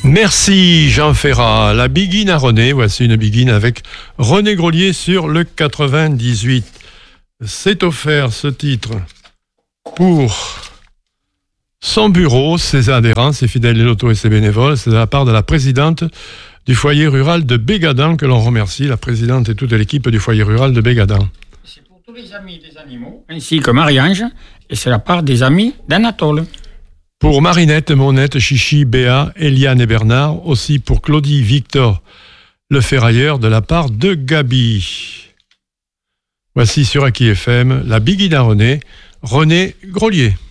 Merci Jean Ferrat. La Biguine à René, voici une Biguine avec René Grolier sur le 98. C'est offert ce titre pour son bureau, ses adhérents, ses fidèles des lotos et ses bénévoles. C'est de la part de la présidente du foyer rural de Bégadan que l'on remercie, la présidente et toute l'équipe du foyer rural de Bégadan. C'est pour tous les amis des animaux, ainsi que Marie-Ange, et c'est la part des amis d'Anatole. Pour Marinette, Monette, Chichi, Béa, Eliane et Bernard, aussi pour Claudie, Victor, le ferrailleur, de la part de Gabi. Voici sur Aki FM, la Biguine à René, René Grolier.